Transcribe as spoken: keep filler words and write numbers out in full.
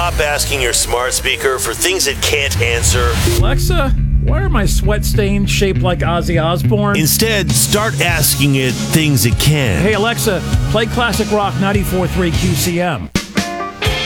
stop asking your smart speaker for things it can't answer? Alexa, why are my sweat stains shaped like Ozzy Osbourne? Instead, start asking it things it can. Hey, Alexa, play classic rock ninety-four point three Q C M.